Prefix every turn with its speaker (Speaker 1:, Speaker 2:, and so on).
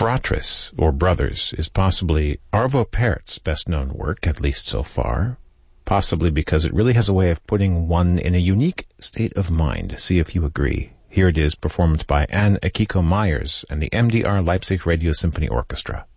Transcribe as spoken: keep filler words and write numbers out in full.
Speaker 1: Fratris, or Brothers, is possibly Arvo Pärt's best-known work, at least so far, possibly because it really has a way of putting one in a unique state of mind. See if you agree. Here it is, performed by Anne Akiko Myers and the M D R Leipzig Radio Symphony Orchestra.